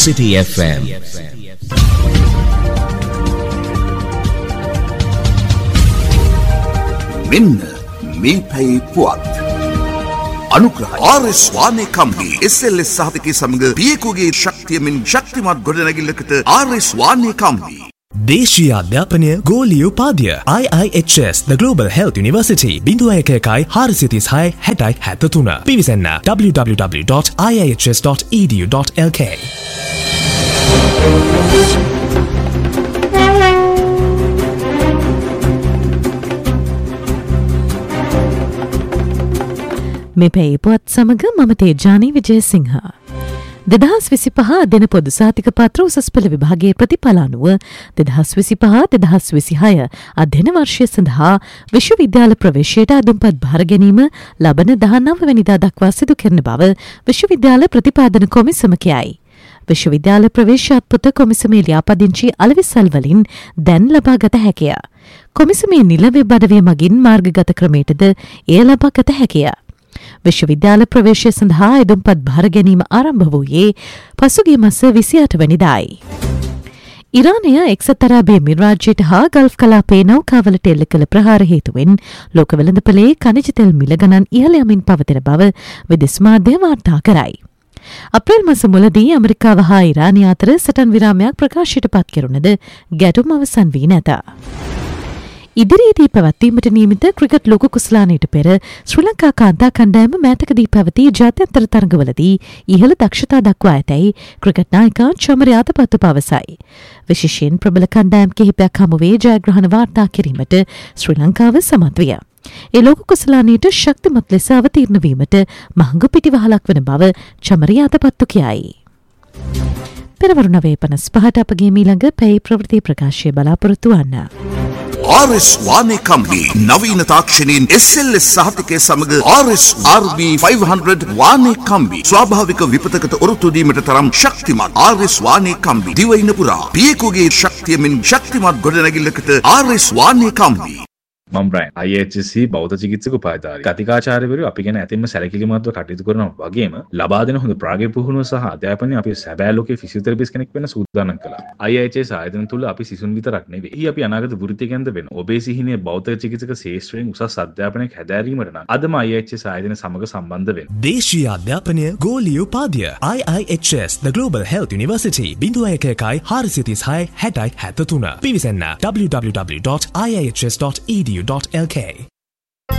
City FM. මෙන්න මේ පැයේ පුවත් අනුග්‍රහය RS වානේ කම්පනි SLS සහතිකයේ සමග පියකුගේ ශක්තියමින් ශක්තිමත් ගොඩනැගිල්ලකට RS වානේ කම්පනි දේශීය අධ්‍යාපනය ගෝලීය උපාධිය IIHS The Global Health University 01166063 පිවිසන්න www.iihs.edu.lk මේ පැයපුවත් සමග මම තේජානී විජයසිංහ 2025 දෙන පොදු සාතික පත්‍ර උසස් පෙළ විභාගයේ ප්‍රතිඵල අනුව 2025-2026 අධ්‍යයන වර්ෂය සඳහා විශ්වවිද්‍යාල ප්‍රවේශයට අදුම්පත් භාර ගැනීම ලබන 19 වෙනිදා දක්වා සිදු කරන බව විශ්වවිද්‍යාල ප්‍රතිපාදන කොමිසම කියයි. විශ්වවිද්‍යාල ප්‍රවේශාත්පොත කොමිසමේ ලියාපදිංචි අලවිසල් වලින් දැන් ලබා ගත හැකිය. කොමිසමේ නිල වෙබ් අඩවිය මගින් මාර්ගගත ක්‍රමයටද එය ලබා ගත හැකිය. විශ්වවිද්‍යාල ප්‍රවේශය සඳහා අදුම්පත් භාර ගැනීම ආරම්භ වූයේ පසුගිය මාස 28 වෙනිදායි. ඉරානය එක්සත් අරාබි එමිරාජ්‍යයට හා ගල්ෆ් කලාපයේ නෞකාවලට එල්ල කළ ප්‍රහාර හේතුවෙන් ලෝක වෙළඳපොලේ ඛනිජ තෙල් මිල ගණන් ඉහළ යමින් පවතින බව විදේශ මාධ්‍ය වාර්තා කරයි. අප්‍රේල් මාස මුලදී ඇමරිකාව හා ඉරානය අතර සටන් විරාමයක් ප්‍රකාශයට පත් කෙරුණද ගැටුම් අවසන් වී නැත. ඉදිරියේදී පැවැත්වීමට නියමිත ක්‍රිකට් ලෝක කුසලානයට පෙර ශ්‍රී ලංකා කාන්තා කණ්ඩායම මෑතකදී පැවති ජාත්‍යන්තර තරඟවලදී ඉහළ දක්ෂතා දක්වා ඇතැයි ක්‍රිකට් නායිකා චමර යාදපත්තු පවසයි. විශේෂයෙන් ප්‍රබල කණ්ඩායම් කිහිපයක් හමුවේ ජයග්‍රහණ වාර්තා කිරීමට ශ්‍රී ලංකාව සමත් විය. ඒ ලෝක කුසලානයට ශක්තිමත් ලෙස අවතීර්ණ වීමට මහඟු පිටිවහලක් වන බව චමර යාදපත්තු කියයි. පෙරවරු 9:55ට අපගේ මීළඟ පැය ප්‍රවෘත්ති ප්‍රකාශය බලාපොරොත්තු වන්න. RS වානේ කම්පනි නවීන තාක්ෂණයෙන් SLS සහතිකයේ සමග RS RB 500 වානේ කම්බි ස්වාභාවික විපතකට ඔරොත්තු දීමට තරම් ශක්තිමත් RS වානේ කම්බි දිවයින පුරා පියකුගේ ශක්තියමින් ශක්තිමත් ගොඩනැගිල්ලකට RS වානේ කම්බි මම බ්‍රයන් IHC බෞද්ධ චිකිත්සක උපාධිධාරී කතිකාචාර්යවරු අපි ගැන ඇතින්ම සැලකිලිමත්ව කටයුතු කරනවා වගේම ලබා දෙන හොඳ ප්‍රායෝගික පුහුණුව සහ අධ්‍යාපනය අපි සැබෑ ලෝකයේ ෆිසියෝതെරපිස්ට් කෙනෙක් වෙන්න සූදානම් කළා. IHS ආයතන තුල අපි සිසුන් විතරක් නෙවෙයි අපි අනාගත වෘත්තිකයන්ද වෙන ඔබේ සිහිනයේ බෞද්ධ චිකිත්සක ශාස්ත්‍රයෙන් උසස් අධ්‍යාපනයක් හැදෑරීමට නම් අදම IHS ආයතන සමග සම්බන්ධ වෙන්න. දේශීය අධ්‍යාපනය ගෝලීය උපාධිය IIHS The Global Health University 01166063 පිවිසන්න www.iihs.edu.lk